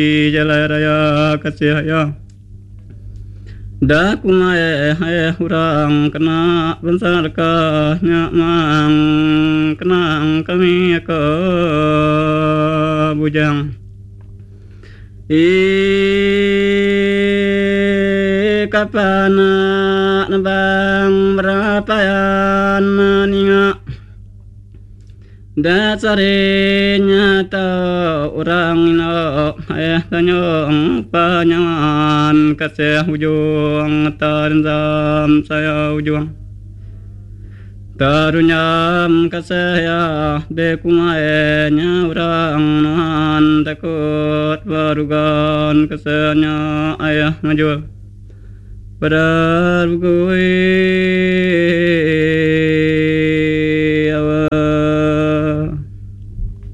Jala raya kasih ya. Da kumai hai hurang kena besar ka nyamang kenang kami ke bujang kapana nabang berapa yan ninga dasarnya ta orang ino tanyong panyangan kasih ujung tarzam saya ujung tarunyam kasih ya dekumainya orang nan takut barugan kasihnya ayah ngajul berargui